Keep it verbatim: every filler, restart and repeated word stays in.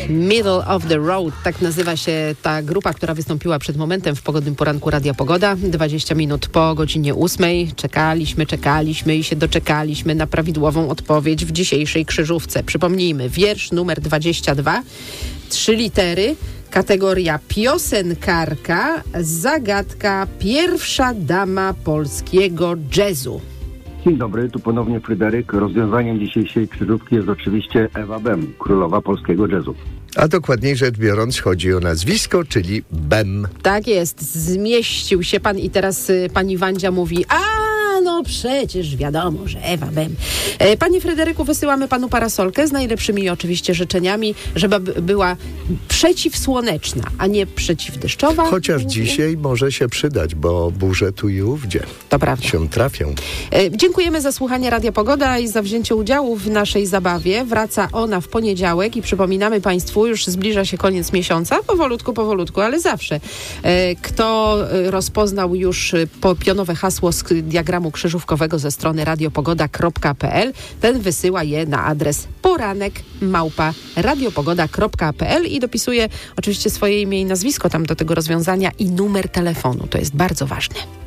Middle of the Road, tak nazywa się ta grupa, która wystąpiła przed momentem w pogodnym poranku Radia Pogoda. dwadzieścia minut po godzinie ósmej. Czekaliśmy, czekaliśmy i się doczekaliśmy na prawidłową odpowiedź w dzisiejszej krzyżówce. Przypomnijmy, wiersz numer dwadzieścia dwa, trzy litery, kategoria piosenkarka, zagadka pierwsza dama polskiego jazzu. Dzień dobry, tu ponownie Fryderyk. Rozwiązaniem dzisiejszej krzyżówki jest oczywiście Ewa Bem, królowa polskiego jazzu. A dokładniej rzecz biorąc chodzi o nazwisko, czyli Bem. Tak jest, zmieścił się pan i teraz y, pani Wandzia mówi, a no przecież wiadomo, że Ewa Bem. E, panie Fryderyku, wysyłamy panu parasolkę z najlepszymi oczywiście życzeniami, żeby b- była przeciwsłoneczna, a nie przeciwdeszczowa. Chociaż dzisiaj może się przydać, bo burze tu i ówdzie To prawda. się trafią. E, dziękujemy za słuchanie Radia Pogoda i za wzięcie udziału w naszej zabawie. Wraca ona w poniedziałek i przypominamy państwu, już zbliża się koniec miesiąca, powolutku, powolutku, ale zawsze. E, kto rozpoznał już po pionowe hasło z diagramu krzyżówkowego ze strony radiopogoda kropka p l, ten wysyła je na adres poranek małpa radiopogoda kropka p l i dopisuje oczywiście swoje imię i nazwisko tam do tego rozwiązania i numer telefonu. To jest bardzo ważne.